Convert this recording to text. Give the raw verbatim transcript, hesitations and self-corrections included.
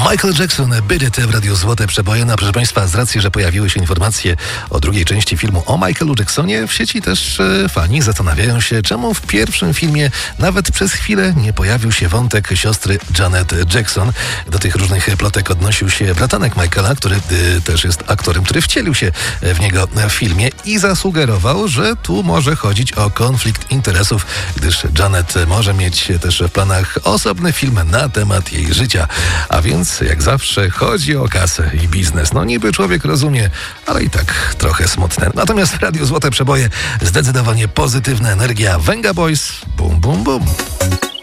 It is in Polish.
Michael Jackson, Beat It w Radiu Złote Przeboje. No, proszę Państwa, z racji, że pojawiły się informacje o drugiej części filmu o Michaelu Jacksonie, w sieci też e, fani zastanawiają się, czemu w pierwszym filmie nawet przez chwilę nie pojawił się wątek siostry Janet Jackson. Do tych różnych plotek odnosił się bratanek Michaela, który e, też jest aktorem, który wcielił się w niego w filmie i zasugerował, że tu może chodzić o konflikt interesów, gdyż Janet może mieć też w planach osobny film na temat jej życia. A więc, jak zawsze, chodzi o kasę i biznes. No niby człowiek rozumie, ale i tak trochę smutne. Natomiast w Radiu Złote Przeboje zdecydowanie pozytywna energia. Venga Boys, bum, bum, bum.